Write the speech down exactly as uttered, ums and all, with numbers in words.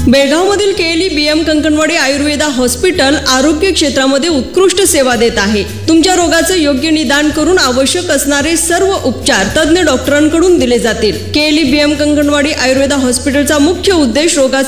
बेळगावमधील KLE BM Kankanwadi Ayurveda hospital आरोग्य क्षेत्रामध्ये उत्कृष्ट सेवा देत आहे। तुमच्या रोगाचं योग्य निदान करून आवश्यक असणारे सर्व उपचार तज्ञ डॉक्टरांकडून दिले जातील। केएलई बीएम कंकणवाडी आयुर्वेदा हॉस्पिटलचा मुख्य उद्देश रोगाचा